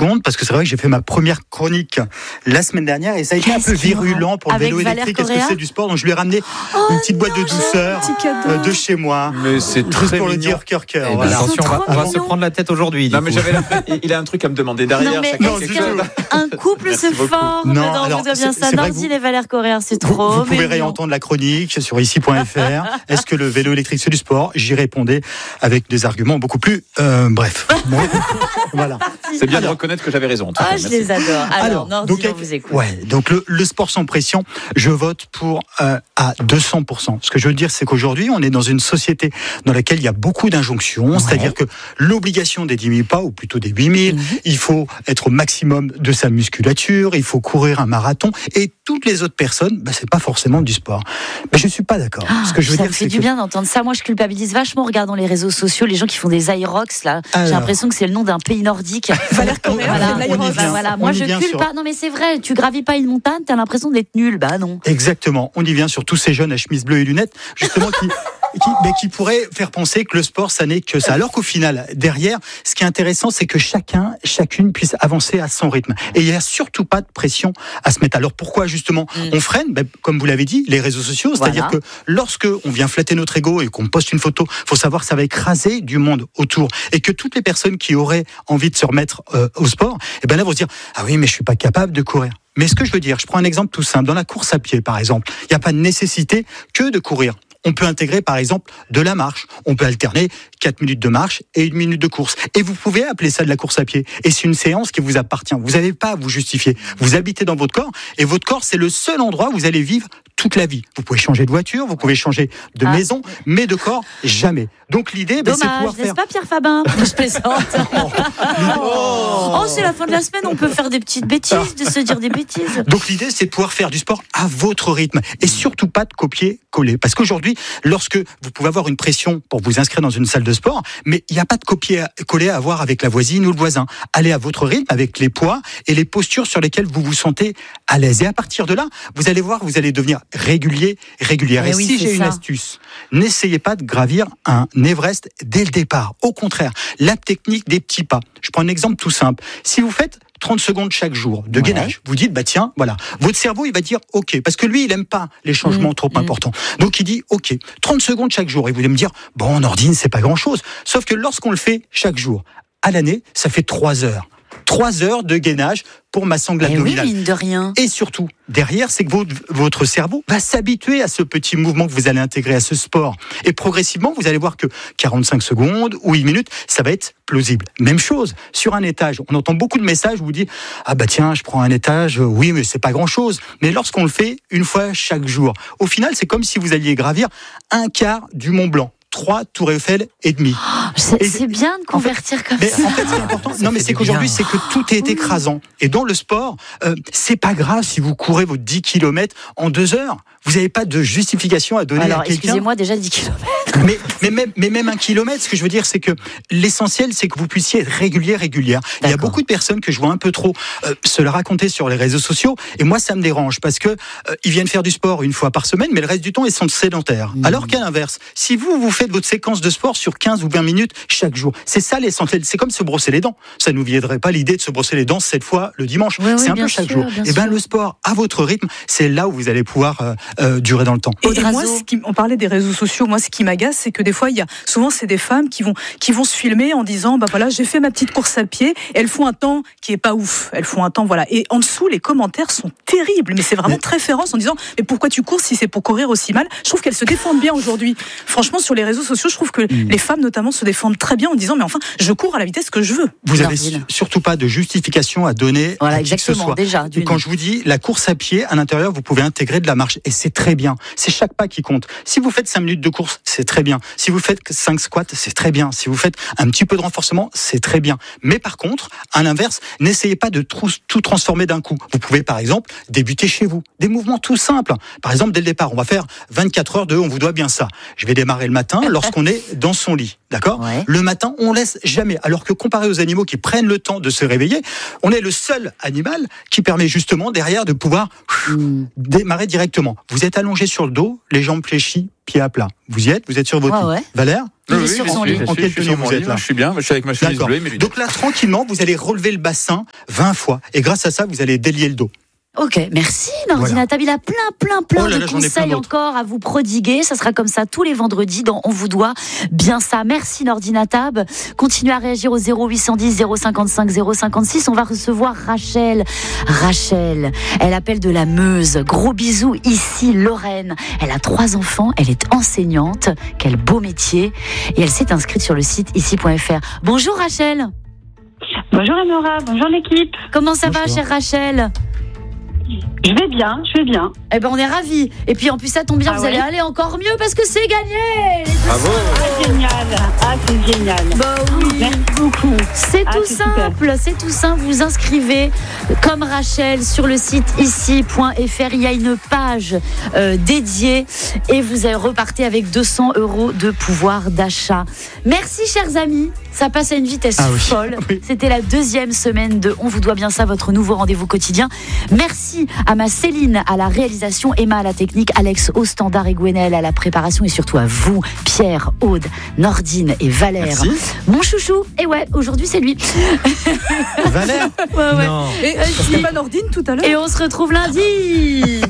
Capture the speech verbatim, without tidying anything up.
secondes, parce que c'est vrai que j'ai fait ma première chronique la semaine dernière et ça a été un peu virulent pour le vélo électrique. Est-ce que c'est du sport? Donc je lui ai ramené oh une petite boîte non, de douceur euh, de chez moi. Mais c'est très pour mignon. le dire cœur cœur. Eh voilà. ben, attention, on va, on va se prendre la tête aujourd'hui. Non, mais j'avais la... il a un truc à me demander derrière. Non, mais chacun est-ce qu'un couple se forme non, dans alors, bien c'est, ça c'est Nordine et Valère Correa, c'est trop. Vous, vous pouvez mignon. réentendre la chronique sur ici point f r. Est-ce que le vélo électrique c'est du sport? J'y répondais avec des arguments beaucoup plus euh, bref. Bon, voilà. C'est bien alors, de reconnaître que j'avais raison. En tout ah, cas, je merci. les adore. Alors, Alors Nordine, donc, on vous écoute. Ouais, donc le, le sport sans pression, je vote pour euh, à deux cents pour cent. Ce que je veux dire, c'est qu'aujourd'hui, on est dans une société dans laquelle il y a beaucoup d'injonctions, ouais. C'est-à-dire que l'obligation des dix mille pas, ou plutôt des huit mille, mm-hmm. il faut être au maximum de sa musculature, il faut courir un marathon, et toutes les autres personnes, bah, c'est pas forcément du sport. Mais je suis pas d'accord. Ah, Ce que je veux ça dire, me fait c'est du que... bien d'entendre ça. Moi, je culpabilise vachement en regardant les réseaux sociaux, les gens qui font des Aerox, là. Alors... J'ai l'impression que c'est le nom d'un pays nordique. Valère Correa, voilà, c'est de bah, voilà. Moi, je culpe sur... pas. Non, mais c'est vrai, tu gravis pas une montagne, t'as l'impression d'être nul. Bah non. Exactement. On y vient sur tous ces jeunes à chemise bleue et lunettes, justement, qui, qui, mais qui pourraient faire penser que le sport, ça n'est que ça. Alors qu'au final, derrière, ce qui est intéressant, c'est que chacun, chacune puisse avancer à son rythme. Et il n'y a surtout pas de pression à se mettre. Alors pourquoi, justement, mm. on freine? Ben, comme vous l'avez dit, les réseaux sociaux. C'est-à-dire voilà. que lorsque on vient flatter notre ego et qu'on poste une photo, faut savoir que ça va écraser du monde autour. Et que toutes les personnes qui auraient envie de se remettre euh, au sport, et ben là, vont se dire, ah oui, mais je suis pas capable de courir. Mais ce que je veux dire, je prends un exemple tout simple. Dans la course à pied, par exemple, il n'y a pas de nécessité que de courir. On peut intégrer, par exemple, de la marche. On peut alterner quatre minutes de marche et une minute de course. Et vous pouvez appeler ça de la course à pied. Et c'est une séance qui vous appartient. Vous n'avez pas à vous justifier. Vous habitez dans votre corps. Et votre corps, c'est le seul endroit où vous allez vivre toute la vie. Vous pouvez changer de voiture, vous pouvez changer de ah. maison, mais de corps, jamais. Donc l'idée, ben, c'est de pouvoir n'est-ce faire... pas Pierre Fabin? Je plaisante. oh. oh, c'est la fin de la semaine, on peut faire des petites bêtises, de se dire des bêtises. Donc l'idée, c'est de pouvoir faire du sport à votre rythme. Et surtout pas de copier-coller. Parce qu'aujourd'hui, lorsque vous pouvez avoir une pression pour vous inscrire dans une salle de sport, mais il n'y a pas de copier-coller à avoir avec la voisine ou le voisin. Allez à votre rythme avec les poids et les postures sur lesquelles vous vous sentez à l'aise. Et à partir de là, vous allez voir, vous allez devenir régulier, régulière. Et, et oui, si j'ai ça. une astuce, n'essayez pas de gravir un Everest dès le départ. Au contraire, la technique des petits pas. Je prends un exemple tout simple. Si vous faites trente secondes chaque jour de ouais. gainage, vous dites, bah tiens, voilà. Votre cerveau, il va dire, ok, parce que lui, il aime pas les changements mmh, trop mmh. importants. Donc, il dit, ok, trente secondes chaque jour. Et vous allez me dire, bon, Nordine, c'est pas grand chose. Sauf que lorsqu'on le fait chaque jour, à l'année, ça fait trois heures. Trois heures de gainage pour ma sangle abdominale. Oui, mine de rien. Et surtout, derrière, c'est que votre, votre cerveau va s'habituer à ce petit mouvement que vous allez intégrer à ce sport. Et progressivement, vous allez voir que quarante-cinq secondes ou une minute, ça va être plausible. Même chose, sur un étage. On entend beaucoup de messages où vous dites, ah bah tiens, je prends un étage, oui, mais c'est pas grand chose. Mais lorsqu'on le fait une fois chaque jour, au final, c'est comme si vous alliez gravir un quart du Mont Blanc. Trois Tour Eiffel et demi. Oh, c'est, et, c'est bien de convertir en fait, comme mais ça. En fait, c'est important. Non, mais c'est qu'aujourd'hui, c'est que tout est écrasant. Et dans le sport, euh, c'est pas grave si vous courez vos dix kilomètres en deux heures. Vous n'avez pas de justification à donner Alors, à quelqu'un. Excusez-moi, déjà dix kilomètres. Mais, mais, même, mais même un kilomètre, ce que je veux dire, c'est que l'essentiel, c'est que vous puissiez être régulier, régulière. D'accord. Il y a beaucoup de personnes que je vois un peu trop euh, se le raconter sur les réseaux sociaux. Et moi, ça me dérange parce que euh, ils viennent faire du sport une fois par semaine, mais le reste du temps, ils sont sédentaires. Mmh. Alors qu'à l'inverse, si vous, vous faites votre séquence de sport sur quinze ou vingt minutes chaque jour, c'est ça l'essentiel. C'est comme se brosser les dents. Ça ne nous viendrait pas l'idée de se brosser les dents sept fois le dimanche. Oui, c'est oui, un peu chaque sûr, jour. Et ben le sport à votre rythme, c'est là où vous allez pouvoir euh, euh, durer dans le temps. Et, et moi, ce qui, on parlait des réseaux sociaux. Moi, ce qui m'agace, c'est que des fois, il y a souvent c'est des femmes qui vont qui vont se filmer en disant, bah voilà, j'ai fait ma petite course à pied. Et elles font un temps qui est pas ouf. Elles font un temps, voilà. Et en dessous, les commentaires sont terribles. Mais c'est vraiment mais... très féroce en disant, mais pourquoi tu cours si c'est pour courir aussi mal? Je trouve qu'elles se défendent bien aujourd'hui. Franchement, sur les réseaux sociaux, je trouve que mmh. les femmes notamment se défendent très bien en disant, mais enfin, je cours à la vitesse que je veux. Vous n'avez surtout pas de justification à donner voilà, à qui que ce soit. Déjà, et quand je vous dis la course à pied, à l'intérieur, vous pouvez intégrer de la marche. Et c'est très bien. C'est chaque pas qui compte. Si vous faites cinq minutes de course, c'est très bien. Si vous faites cinq squats, c'est très bien. Si vous faites un petit peu de renforcement, c'est très bien. Mais par contre, à l'inverse, n'essayez pas de tout transformer d'un coup. Vous pouvez, par exemple, débuter chez vous. Des mouvements tout simples. Par exemple, dès le départ, on va faire vingt-quatre heures de on vous doit bien ça. Je vais démarrer le matin lorsqu'on est dans son lit. D'accord ? Ouais. Le matin, on laisse jamais. Alors que comparé aux animaux qui prennent le temps de se réveiller, on est le seul animal qui permet justement derrière de pouvoir mmh. démarrer directement. Vous êtes allongé sur le dos, les jambes fléchies, pieds à plat. Vous y êtes ? Vous êtes sur votre ouais, lit. Ouais. Valère ? Il Oui, est sur oui, son je lit. suis- En je quelle suis tenue sur mon vous lit, êtes là? Je suis bien, je suis avec ma chemise D'accord. bleue et mes lunettes. Donc là, tranquillement, vous allez relever le bassin vingt fois. Et grâce à ça, vous allez délier le dos. Ok, merci Nordinatab. Il a plein, plein, plein Oh là de là, j'en ai plein conseils d'autres. encore à vous prodiguer. Ça sera comme ça tous les vendredis dans On vous doit bien ça. Merci Nordinatab. Continuez à réagir au zéro huit cent dix zéro cinquante-cinq zéro cinquante-six. On va recevoir Rachel. Rachel, elle appelle de la Meuse. Gros bisous ici, Lorraine. Elle a trois enfants, elle est enseignante. Quel beau métier. Et elle s'est inscrite sur le site ici point f r. Bonjour Rachel. Bonjour Anora, bonjour l'équipe. Comment ça Bonjour. va, chère Rachel? Je vais bien, je vais bien. Eh ben, on est ravis. Et puis, en plus, ça tombe bien, Ah vous ouais allez aller encore mieux parce que c'est gagné. Bravo. Ah, génial. Ah, c'est génial. Bah oui. Merci beaucoup. C'est Ah, tout c'est super. simple, c'est tout simple. Vous vous inscrivez comme Rachel sur le site ici point f r. Il y a une page euh, dédiée et vous repartez avec deux cents euros de pouvoir d'achat. Merci, chers amis. Ça passe à une vitesse Ah oui. folle. Oui. C'était la deuxième semaine de On vous doit bien ça, votre nouveau rendez-vous quotidien. Merci à ma Céline à la réalisation, Emma à la technique, Alex au standard et Gwenelle à la préparation et surtout à vous, Pierre, Aude, Nordine et Valère. Merci. Mon chouchou. Et ouais, aujourd'hui c'est lui. Valère Ouais, ouais. Non. Et Euh, c'était si. pas Nordine tout à l'heure? Et on se retrouve lundi.